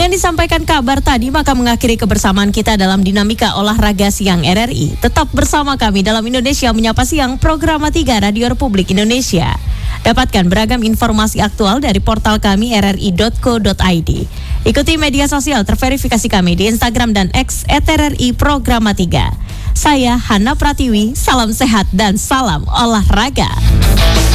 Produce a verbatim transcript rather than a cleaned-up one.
Dengan disampaikan kabar tadi, maka mengakhiri kebersamaan kita dalam dinamika olahraga siang R R I. Tetap bersama kami dalam Indonesia Menyapa Siang, program tiga Radio Republik Indonesia. Dapatkan beragam informasi aktual dari portal kami r r i dot co dot i d. Ikuti media sosial terverifikasi kami di Instagram dan X et r r i Programa tiga. Saya Hana Pratiwi, salam sehat dan salam olahraga.